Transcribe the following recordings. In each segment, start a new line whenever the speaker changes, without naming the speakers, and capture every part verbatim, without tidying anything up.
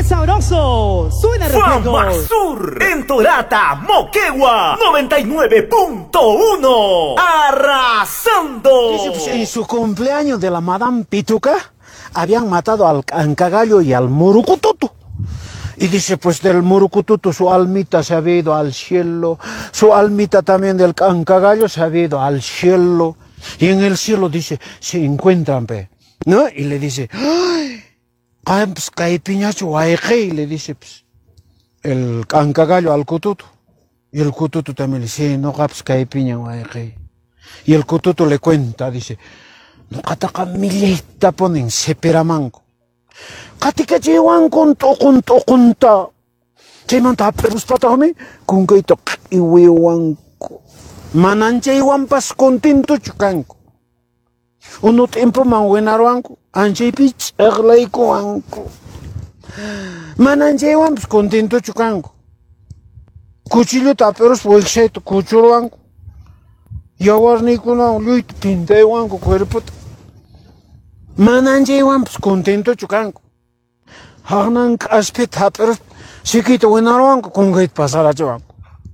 sabroso! ¡Suena refrescos!
FAMASUR en Torata, Moquegua, noventa y nueve punto uno. ¡Arrasando!
Dice, pues, en su cumpleaños de la Madame Pituca habían matado al cancagallo y al murucututu. Y dice, pues del murucututu su almita se había ido al cielo, su almita también del cancagallo se había ido al cielo. Y en el cielo dice, se encuentran, pe, ¿no? Y le dice, ¡ay! Pues caipiñacho, y le dice, pues, el cancagallo al cututu. Y el cututu también le dice, no, pues caipiña, y el cututu le cuenta, dice, no, cataka milita ponen seperamanco. Katika chewan konto konto konta. Cheman ta perus patahome kung kaito iwiwanko. Manan chewan pas contento chukanko. Uno tiempo man wenarwanko. Anche pich erlaiko anko. Manan chewan pas contento chukanko. Cuchillo ta perus bolseto cuchurwanko. Yawarniku na luit pintewanko cuerpo. Manan chewan pas contento chukanko. Hanan aspet haper sikito wenarwanko con gait pasara chuanko.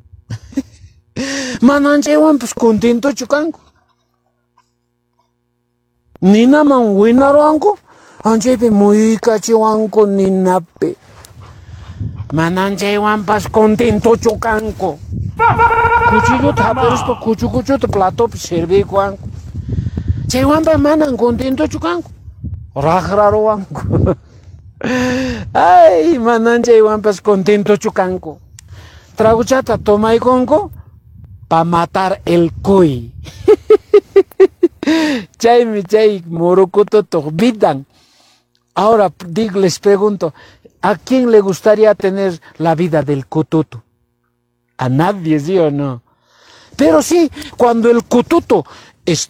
Manan chewan pues contento chukanko. Nina man wenarwanko anchepe muy cachiwanko ninape. Manan chewan pas contento chukanko. Cuchillo taperos pa cuchu cuchu te plato serve cuanko. Chewan pa manan contento chukanko. Ragrarowanko. Ay, manancha igual pues contento chucanco. Traguchata toma y conco pa matar el cuy. Chay mi chay morocoto torbidan. Ahora digo, les pregunto, ¿a quién le gustaría tener la vida del cututo? A nadie, ¿sí o no? Pero sí, cuando el cututo